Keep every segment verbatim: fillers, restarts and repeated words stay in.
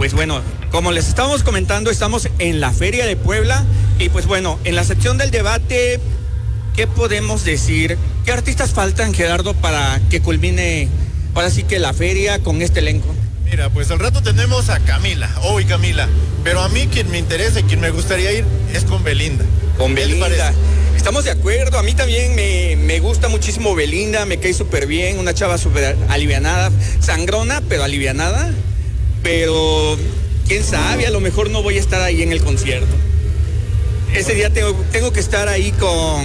Pues bueno, como les estábamos comentando, estamos en la Feria de Puebla y pues bueno, en la sección del debate, ¿qué podemos decir? ¿Qué artistas faltan, Gerardo, para que culmine ahora sí que la feria con este elenco? Mira, pues al rato tenemos a Camila, hoy Camila, pero a mí quien me interesa y quien me gustaría ir es con Belinda. Con Belinda. Estamos de acuerdo, a mí también me, me gusta muchísimo Belinda, me cae súper bien, una chava súper alivianada, sangrona, pero alivianada, pero quién sabe, a lo mejor no voy a estar ahí en el concierto. Ese día tengo, tengo que estar ahí con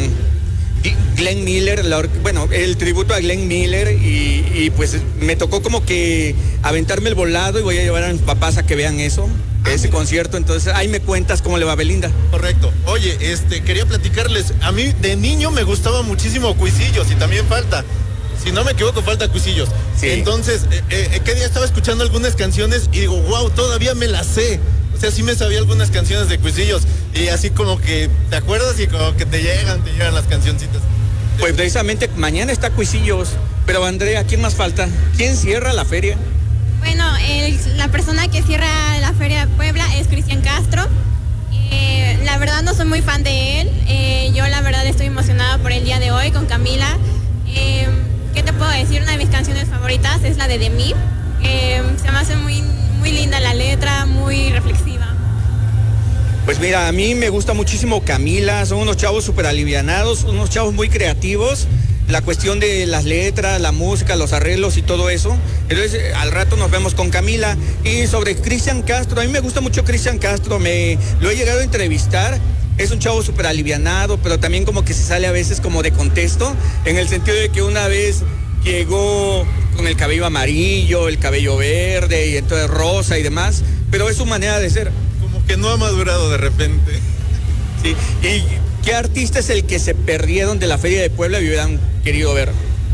Glenn Miller, la or- bueno, el tributo a Glenn Miller y, y pues me tocó como que aventarme el volado y voy a llevar a mis papás a que vean eso. Ese concierto, entonces ahí me cuentas cómo le va a Belinda. Correcto. Oye, este, quería platicarles, a mí de niño me gustaba muchísimo Cuisillos y también falta, si no me equivoco, falta Cuisillos. Sí. Entonces, eh, eh, ¿qué día estaba escuchando algunas canciones y digo, wow, todavía me las sé? O sea, sí me sabía algunas canciones de Cuisillos y así como que, ¿te acuerdas? Y como que te llegan, te llegan las cancioncitas. Pues precisamente mañana está Cuisillos, pero Andrea, ¿quién más falta? ¿Quién cierra la feria? Bueno, el, la persona que cierra la Feria de Puebla es Cristian Castro. Eh, la verdad no soy muy fan de él. Eh, yo la verdad estoy emocionada por el día de hoy con Camila. Eh, ¿Qué te puedo decir? Una de mis canciones favoritas es la de De Mí. Eh, se me hace muy, muy linda la letra, muy reflexiva. Pues mira, a mí me gusta muchísimo Camila, son unos chavos súper alivianados, unos chavos muy creativos. La cuestión de las letras, la música, los arreglos y todo eso. Entonces, al rato nos vemos con Camila. Y sobre Cristian Castro, a mí me gusta mucho Cristian Castro, me lo he llegado a entrevistar. Es un chavo súper alivianado, pero también como que se sale a veces como de contexto, en el sentido de que una vez llegó con el cabello amarillo, el cabello verde, y entonces rosa y demás, pero es su manera de ser. Como que no ha madurado de repente. Sí, y ¿qué artista es el que se perdieron de la Feria de Puebla y hubieran querido ver?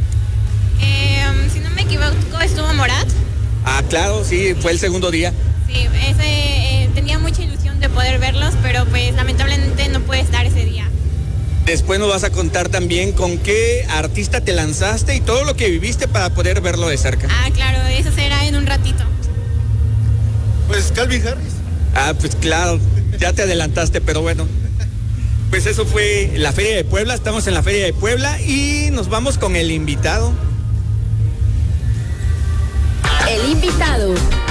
Eh, si no me equivoco, estuvo Morat. Ah, claro, sí, fue el segundo día. Sí, ese, eh, tenía mucha ilusión de poder verlos, pero pues lamentablemente no puede estar ese día. Después nos vas a contar también con qué artista te lanzaste y todo lo que viviste para poder verlo de cerca. Ah, claro, eso será en un ratito. Pues Calvin Harris. Ah, pues claro, ya te adelantaste, pero bueno. Pues eso fue la Feria de Puebla, estamos en la Feria de Puebla y nos vamos con el invitado. El invitado.